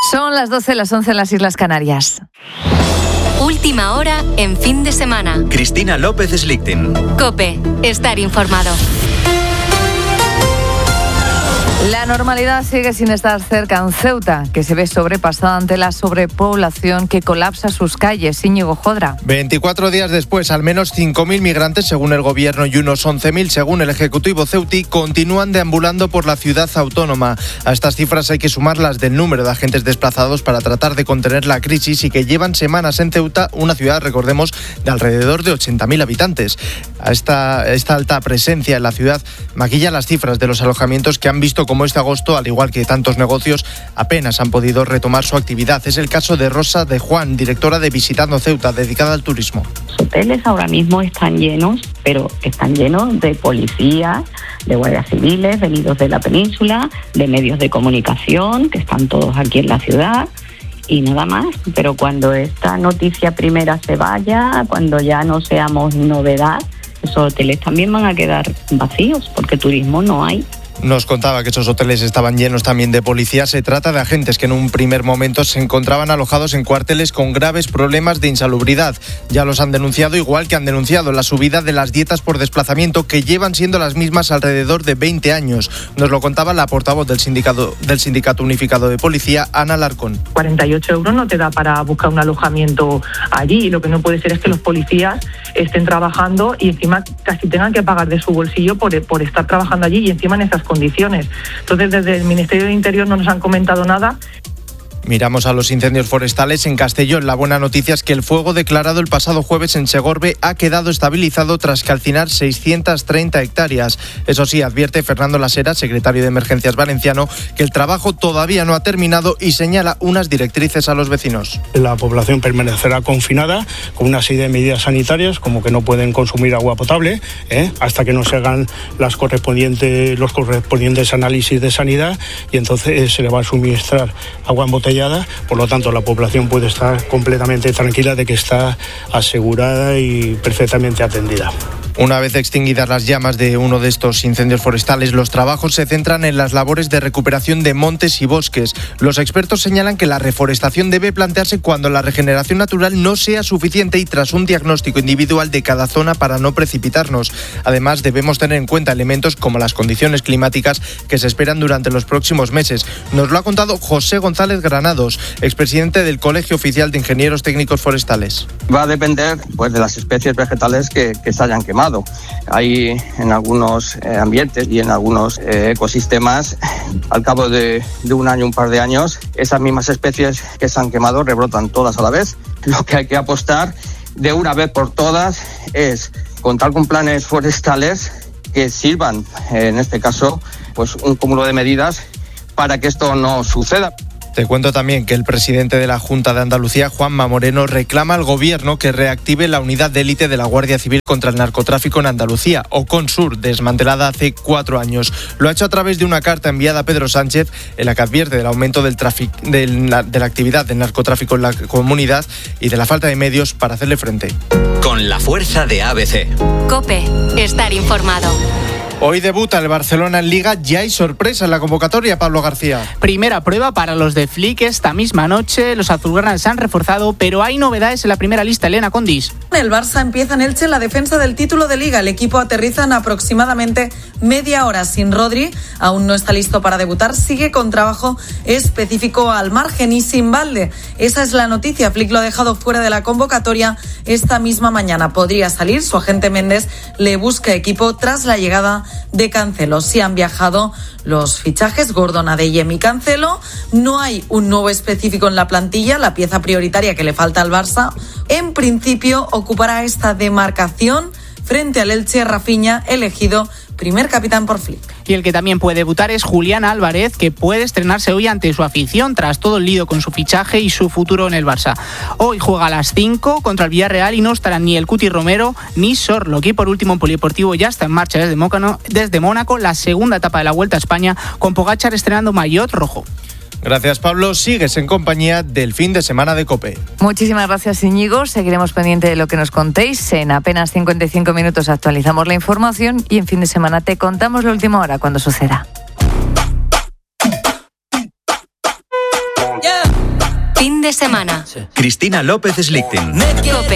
Son las 12, las 11 en las Islas Canarias. Última hora en fin de semana. Cristina López Slichting. COPE. Estar informado. La normalidad sigue sin estar cerca en Ceuta, que se ve sobrepasada ante la sobrepoblación que colapsa sus calles. Íñigo Jodra. 24 días después, al menos 5.000 migrantes, según el gobierno, y unos 11.000, según el Ejecutivo ceutí, continúan deambulando por la ciudad autónoma. A estas cifras hay que sumar las del número de agentes desplazados para tratar de contener la crisis y que llevan semanas en Ceuta, una ciudad, recordemos, de alrededor de 80.000 habitantes. Esta alta presencia en la ciudad maquilla las cifras de los alojamientos que han visto como este agosto, al igual que tantos negocios, apenas han podido retomar su actividad. Es el caso de Rosa de Juan, directora de Visitando Ceuta, dedicada al turismo. Los hoteles ahora mismo están llenos, pero están llenos de policías, de guardias civiles, venidos de la península, de medios de comunicación, que están todos aquí en la ciudad, y nada más. Pero cuando esta noticia primera se vaya, cuando ya no seamos novedad, esos hoteles también van a quedar vacíos, porque turismo no hay. Nos contaba que esos hoteles estaban llenos también de policía. Se trata de agentes que en un primer momento se encontraban alojados en cuarteles con graves problemas de insalubridad. Ya los han denunciado, igual que han denunciado la subida de las dietas por desplazamiento, que llevan siendo las mismas alrededor de 20 años. Nos lo contaba la portavoz del Sindicato Unificado de Policía, Ana Alarcón. 48 euros no te da para buscar un alojamiento allí, y lo que no puede ser es que los policías estén trabajando y encima casi tengan que pagar de su bolsillo por estar trabajando allí y encima en esas condiciones. Entonces, desde el Ministerio de Interior no nos han comentado nada. Miramos a los incendios forestales en Castellón. La buena noticia es que el fuego declarado el pasado jueves en Segorbe ha quedado estabilizado tras calcinar 630 hectáreas. Eso sí, advierte Fernando Lasera, secretario de Emergencias valenciano, que el trabajo todavía no ha terminado y señala unas directrices a los vecinos. La población permanecerá confinada con una serie de medidas sanitarias, como que no pueden consumir agua potable, hasta que no se hagan los correspondientes análisis de sanidad, y entonces se le va a suministrar agua embotellada. Por lo tanto, la población puede estar completamente tranquila de que está asegurada y perfectamente atendida. Una vez extinguidas las llamas de uno de estos incendios forestales, los trabajos se centran en las labores de recuperación de montes y bosques. Los expertos señalan que la reforestación debe plantearse cuando la regeneración natural no sea suficiente y tras un diagnóstico individual de cada zona para no precipitarnos. Además, debemos tener en cuenta elementos como las condiciones climáticas que se esperan durante los próximos meses. Nos lo ha contado José González Granados, expresidente del Colegio Oficial de Ingenieros Técnicos Forestales. Va a depender de las especies vegetales que se hayan quemado. Hay en algunos ambientes y en algunos ecosistemas, al cabo de un año, un par de años, esas mismas especies que se han quemado rebrotan todas a la vez. Lo que hay que apostar de una vez por todas es contar con planes forestales que sirvan, en este caso, un cúmulo de medidas para que esto no suceda. Te cuento también que el presidente de la Junta de Andalucía, Juanma Moreno, reclama al gobierno que reactive la unidad de élite de la Guardia Civil contra el narcotráfico en Andalucía, OCONSUR, desmantelada hace 4 años. Lo ha hecho a través de una carta enviada a Pedro Sánchez, en la que advierte del aumento de la actividad del narcotráfico en la comunidad y de la falta de medios para hacerle frente. Con la fuerza de ABC. COPE. Estar informado. Hoy debuta el Barcelona en Liga, ya hay sorpresa en la convocatoria, Pablo García. Primera prueba para los de Flick esta misma noche. Los azulgranas se han reforzado, pero hay novedades en la primera lista. Elena Condis. El Barça empieza en Elche la defensa del título de Liga. El equipo aterriza en aproximadamente media hora sin Rodri. Aún no está listo para debutar. Sigue con trabajo específico al margen y sin Valde. Esa es la noticia. Flick lo ha dejado fuera de la convocatoria esta misma mañana. Podría salir. Su agente Méndez le busca equipo tras la llegada de Cancelo. Sí han viajado los fichajes Gordon, Adeyemi y Cancelo. No hay un nuevo específico en la plantilla. La pieza prioritaria que le falta al Barça, en principio, ocupará esta demarcación frente al Elche. Rafinha, elegido primer capitán por Flick. Y el que también puede debutar es Julián Álvarez, que puede estrenarse hoy ante su afición tras todo el lío con su fichaje y su futuro en el Barça. Hoy juega a las 5 contra el Villarreal y no estarán ni el Cuti Romero ni Sorlock. Y por último, en polideportivo ya está en marcha desde Mónaco la segunda etapa de la Vuelta a España, con Pogačar estrenando maillot rojo. Gracias, Pablo. Sigues en compañía del fin de semana de COPE. Muchísimas gracias, Íñigo. Seguiremos pendiente de lo que nos contéis. En apenas 55 minutos actualizamos la información y en fin de semana te contamos la última hora cuando suceda. Fin de semana. Cristina López Slichting. Cope.